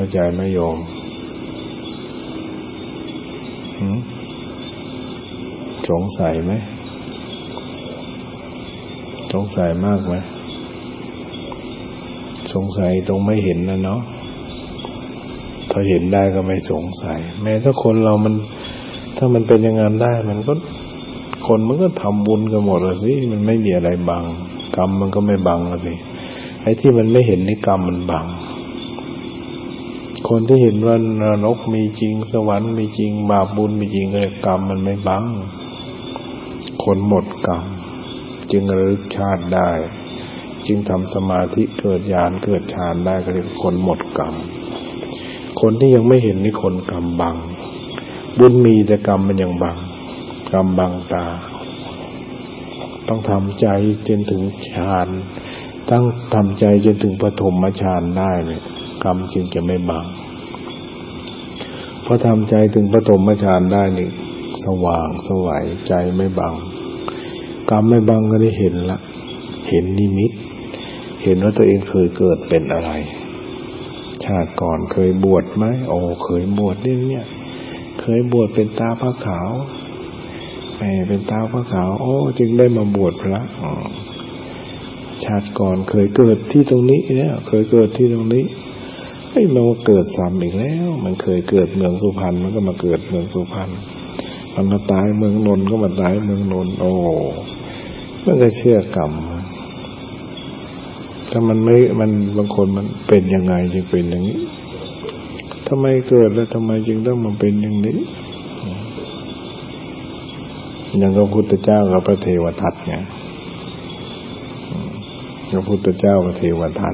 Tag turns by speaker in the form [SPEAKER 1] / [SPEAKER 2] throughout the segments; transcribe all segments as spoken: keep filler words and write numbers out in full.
[SPEAKER 1] เข้าใจไหมโยมสงสัยไหมสงสัยมากไหมสงสัยตรงไม่เห็นนะเนาะถ้าเห็นได้ก็ไม่สงสัยแม้ถ้าคนเรามันถ้ามันเป็นอย่างนั้นได้มันก็คนมันก็ทำบุญกันหมดละสิมันไม่มีอะไรบังกรรมมันก็ไม่บังละสิไอ้ที่มันไม่เห็นนี่กรรมมันบังคนที่เห็นว่านรกมีจริงสวรรค์มีจริงบาปบุญมีจริงก็เลยกรรมมันไม่บังคนหมดกรรมจึงระลึกชาติได้จึงทำสมาธิเกิดญาณเกิดฌานได้ก็เรียกคนหมดกรรมคนที่ยังไม่เห็นนี่คนกรรมบังบุญมีแต่กรรมมันยังบังกรรมบังตาต้องทำใจจนถึงฌานตั้งทำใจจนถึงปฐมฌานได้เนี่ยกรรมจึงจะไม่บังพอทำใจถึงปฐมฌานได้นี่สว่างสวัยใจไม่บังกรรมไม่บังก็ได้เห็นละเห็นนิมิตเห็นว่าตัวเองเคยเกิดเป็นอะไรชาติก่อนเคยบวชไหมโอ้เคยบวชนี่เนี่ยเคยบวชเป็นตาพระขาวแหมเป็นตาพระขาวโอ้จึงได้มาบวชพระชาติก่อนเคยเกิดที่ตรงนี้เนี่ยเคยเกิดที่ตรงนี้ไอ้มันมาเกิดซ้ำอีกแล้วมันเคยเกิดเมืองสุพรรณมันก็มาเกิดเมืองสุพรรณมันมาตายเมืองนนท์ก็มาตายเมืองนนท์โอ้มันก็เชื่อกรรมถ้ามันไม่มันบางคนมันเป็นยังไงจึงเป็นอย่างนี้ทำไมเกิดแล้วทำไมจึงต้องมาเป็นอย่างนี้อย่างพระพุทธเจ้ากับพระเทวทัตไงพระพุทธเจ้ากับเทวทัต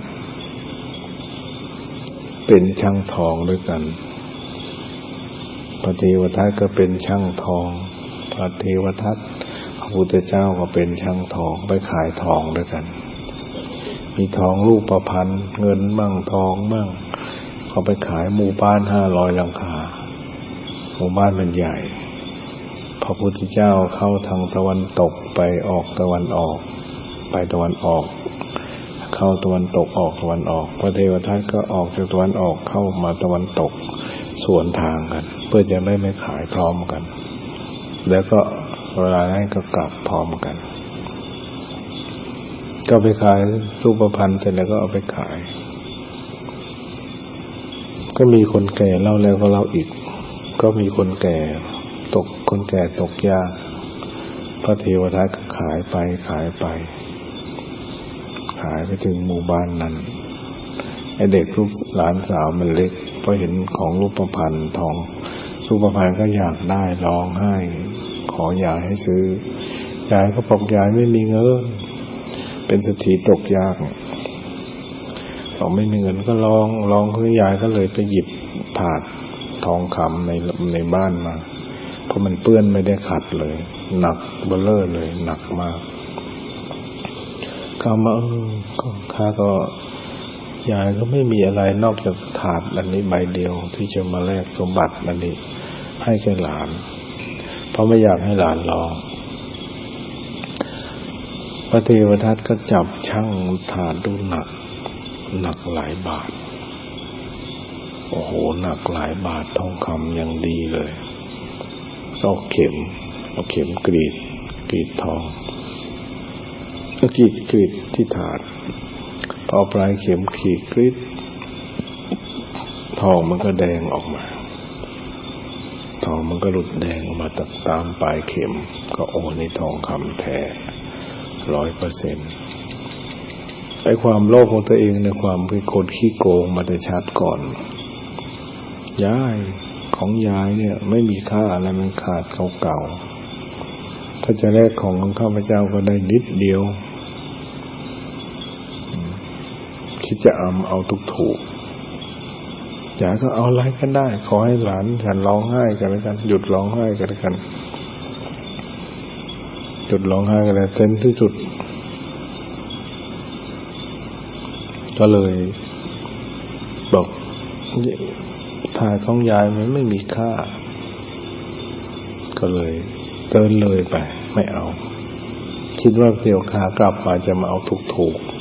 [SPEAKER 1] เป็นช่างทองด้วยกันพระเทวทัตก็เป็นช่างทองพระเทวทัตพระพุทธเจ้าก็เป็นช่างทองไปขายทองด้วยกันมีทองรูปพรรณเงินมั่งทองมั่งเขาไปขายหมู่บ้านห้าร้อยหลังคาหมู่บ้านมันใหญ่พระพุทธเจ้าเข้าทางตะวันตกไปออกตะวันออกไปตะวันออกเข้าตะวันตกออกตะวันออกพระเทวทัตก็ออกจากตะวันออกเข้ามาตะวันตกสวนทางกันเพื่อจะได้ไม่ขายพร้อมกันแล้วก็เวลานั้นก็กลับพร้อมกันก็ไปขายรูปพรรณเสร็จแล้วก็เอาไปขายก็มีคนแก่เล่าแล้วก็เล่าอีกก็มีคนแก่ตกคนแก่ตกยากพระเทวทัตก็ขายไปขายไปขายไปถึงหมู่บ้านนั้นไอ้เด็กลูกหลานสาวมันเล็กพอเห็นของรูปพรรณทองรูปพรรณก็อยากได้ร้องไห้ขอยายให้ซื้อยายก็บอกยายไม่มีเงินเป็นเศรษฐีตกยากบอกไม่มีเงินก็ร้องร้องคือยายก็เลยไปหยิบถาดทองคำในในบ้านมาเพราะมันเปื้อนไม่ได้ขัดเลยหนักเบ้อเร่อเลยหนักมากข้ามาเออก็ข้าก็ยายก็ไม่มีอะไรนอกจากถาดอันนี้ใบเดียวที่จะมาแลกสมบัติอันนี้ให้แก่หลานเพราะไม่อยากให้หลานร้องพระเทวทัตก็จับชั่งถาดดูหนักหนักหลายบาทโอ้โหหนักหลายบาททองคำอย่างดีเลยเอาเข็มเอาเข็มกรีดกรีดทองกรีดกรีดที่ถาดพอปลายเข็มขีดกรีดทองมันก็แดงออกมาทองมันก็หลุดแดงออกมาตามปลายเข็มก็โอ้นี่ทองคำแท้ร้อยเปอร์เซ็นต์ไอ้ความโลภของตัวเองในความเป็นคนขี้โกงมาแต่ชาติก่อนยายของยายเนี่ยไม่มีค่าอะไรมันขาดเก่าๆถ้าจะแลกของของข้าพเจ้าก็ได้นิดเดียวคิดจะเอาเอาทุกถูกยายก็เอาอะไรก็ได้ขอให้หลานฉันร้องไห้กันแล้วกันหยุดร้องไห้กันแล้วกันหยุดร้องไห้กันแล้วเต็มที่สุดก็เลยบอกถาดของยายมันไม่มีค่าก็เลยเดินเลยไปไม่เอาคิดว่าเดี๋ยวขากลับมาจะมาเอาถูกๆ